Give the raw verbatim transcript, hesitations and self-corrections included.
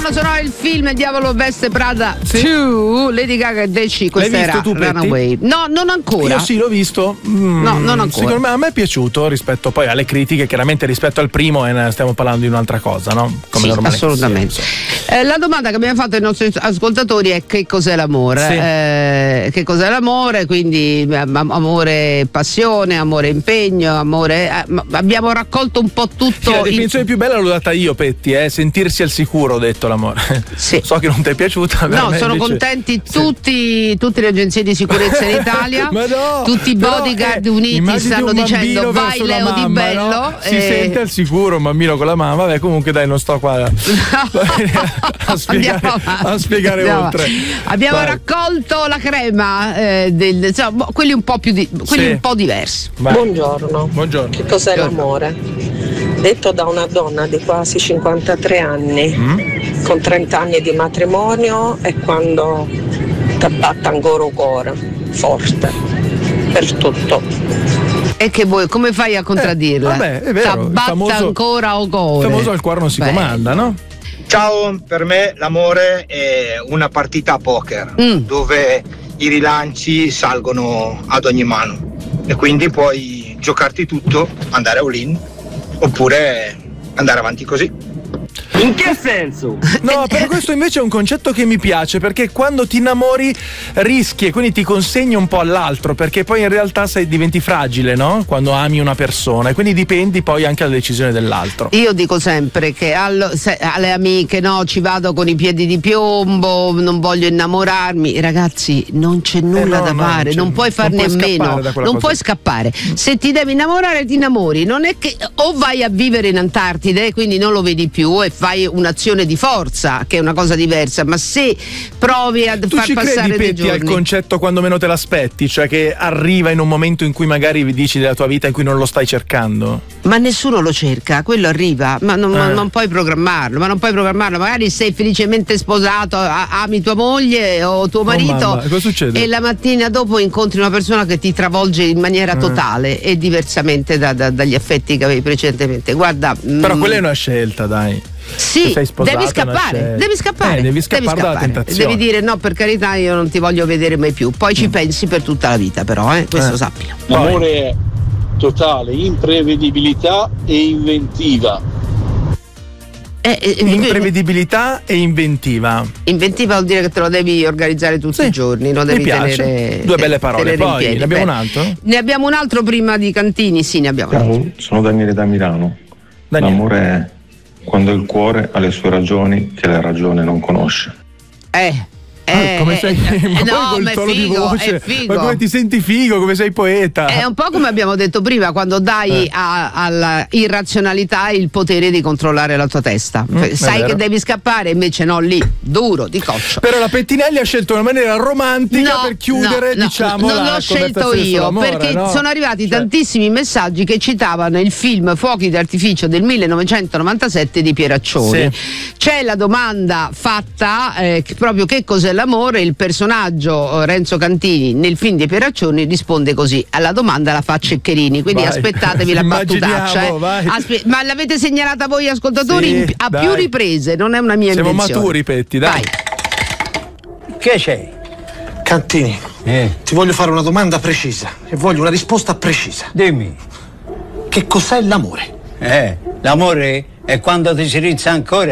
colonna sonora del film Il diavolo veste Prada Sì. due, Lady Gaga e Deci, questa L'hai visto era tu, Petti? Runaway. No, non ancora. Io sì, l'ho visto. Mm, No, non ancora. Secondo me a me è piaciuto rispetto poi alle critiche, chiaramente rispetto al primo, e ne stiamo parlando di un'altra cosa, no? Come Sì, normale. assolutamente. Eh, la domanda che abbiamo fatto ai nostri ascoltatori è: che cos'è l'amore? Sì. Eh, che cos'è l'amore? Quindi am- amore, passione, amore, impegno, amore. eh, ma abbiamo raccolto un po' tutto. Sì, la in- definizione più bella l'ho data io, Petti, eh? Sentirsi al sicuro, ho detto l'amore. Sì. So che non ti è piaciuta. No, me sono invece- contenti Sì. tutti, tutte le agenzie di sicurezza in Italia, Ma no, tutti i però, bodyguard eh, uniti immagini stanno un bambino dicendo vai verso una Leo Di mamma, Bello. no? Si eh, sente al sicuro un bambino con la mamma. Vabbè, comunque dai, non sto qua a spiegare, Andiamo avanti. a spiegare Andiamo oltre. avanti. Abbiamo Vai. raccolto la crema eh, del, insomma, quelli un po' più di, quelli Sì. un po' diversi. Vai. Buongiorno. Buongiorno. Che cos'è l'amore? Detto da una donna di quasi cinquantatré anni, Mm? con trenta anni di matrimonio, è quando ti batte ancora il cuore, forte, per tutto. E che vuoi, come fai a contraddirla? Eh, vabbè, è vero, il T'abbatta famoso- ancora o cuore. Il famoso al cuore non si Beh. comanda, no? Ciao, per me l'amore è una partita a poker Mm. dove i rilanci salgono ad ogni mano e quindi puoi giocarti tutto, andare all-in oppure andare avanti così. In che senso? No, però questo invece è un concetto che mi piace, perché quando ti innamori rischi e quindi ti consegni un po' all'altro, perché poi in realtà sei, diventi fragile, no? Quando ami una persona, e quindi dipendi poi anche dalla decisione dell'altro. Io dico sempre che allo- se- alle amiche no, ci vado con i piedi di piombo, non voglio innamorarmi. Ragazzi, non c'è nulla no, da no, fare, c'è- non puoi non farne puoi a meno, scappare da quella non cosa puoi lì. scappare. Se ti devi innamorare, ti innamori. Non è che o vai a vivere in Antartide, quindi non lo vedi più e fai un'azione di forza, che è una cosa diversa, ma se provi a Tu far ci passare credi, dei Petti, al giorni. concetto quando meno te l'aspetti? Cioè che arriva in un momento in cui magari dici della tua vita in cui non lo stai cercando? Ma nessuno lo cerca, quello arriva, ma non, ma Eh. non puoi programmarlo, ma non puoi programmarlo, magari sei felicemente sposato, a- ami tua moglie o tuo marito mamma, cosa succede? e la mattina dopo incontri una persona che ti travolge in maniera totale e diversamente da- da- dagli affetti che avevi precedentemente. Guarda, Però mm, quella è una scelta, dai. sì, Se sei sposato, devi è una scappare, scelta. devi scappare, Eh, devi scappare dalla tentazione. devi dire no, per carità, io non ti voglio vedere mai più. Poi ci pensi per tutta la vita, però, eh, questo Eh. sappilo. L'amore è totale imprevedibilità e inventiva. Eh, eh, Imprevedibilità e inventiva. Inventiva vuol dire che te lo devi organizzare tutti Sì, i giorni, lo mi devi piace. tenere. Due belle parole. tenere in Poi, piedi. ne abbiamo Beh, un altro? Ne abbiamo un altro prima di Cantini, sì, ne abbiamo un altro. Ciao, sono Daniele da Milano. Daniele. L'amore è quando il cuore ha le sue ragioni che la ragione non conosce. Eh. Ah, eh, come eh, sei? eh, Ma poi no, col ma è tono di figo, voce. è figo. Ma come ti senti figo, come sei poeta? È un po' come abbiamo detto prima, quando dai Eh. a- alla irrazionalità il potere di controllare la tua testa. Mm, è Sai vero. che devi scappare, invece no, lì, duro, di coccio. Però la Pettinelli ha scelto una maniera romantica per chiudere, no, no, diciamo, non la l'ho scelto conversazione io, sull'amore, perché no? sono arrivati Cioè, tantissimi messaggi che citavano il film Fuochi d'artificio del millenovecentonovantasette di Pieraccioni. C'è la domanda fatta eh, che proprio che cos'è l'amore, il personaggio eh, Renzo Cantini nel film di Pieraccioni risponde così, alla domanda la fa Ceccherini, quindi Vai. aspettatevi la Immaginiamo, battutaccia. eh. vai. Aspe- ma l'avete segnalata voi ascoltatori Sì, in- a dai. più riprese, non è una mia Siamo invenzione. maturi, Petti, dai. Vai. Che c'è? Cantini, ti voglio fare una domanda precisa e voglio una risposta precisa. Dimmi. Che cos'è l'amore? Eh, l'amore è quando ti si rizza ancora